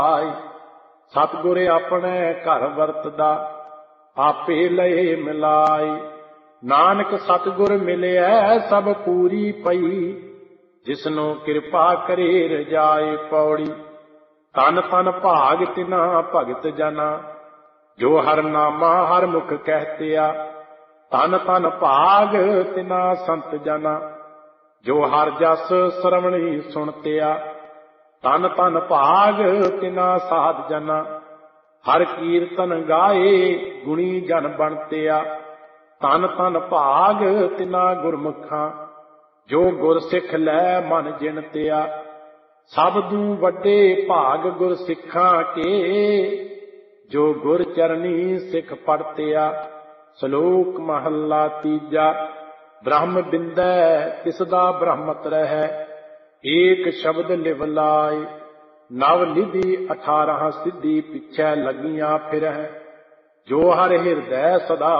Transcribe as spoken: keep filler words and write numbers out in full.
सतगुर अपने घर वरतदा आपे लए मिलाए। नानक सतगुर मिलिया सब पूरी पई जिसनो कृपा करे रजाए। पौड़ी तन तन भाग तिना भगत जना जो हर नामा हर मुख कहतिया। तन तन भाग तिना संत जना जो हर जस श्रवणी सुनतिया। तन तन भाग तिना साध जना हर कीर्तन गाए गुणी जन बनतिया। तन तन भाग तिना गुरमुखां जो गुर सिख लै मन जिनतिया। सबदू वड्डे भाग गुर सिखां के जो गुर चरनी सिख पढ़तिया। सलोक महला तीजा। ब्रह्म बिंदै तिसदा ब्रह्मत रहै एक शब्द लिव लाए। नव निधि अठारह सिद्धि पिछै लगियां फिरह जो हर हिरदै सदा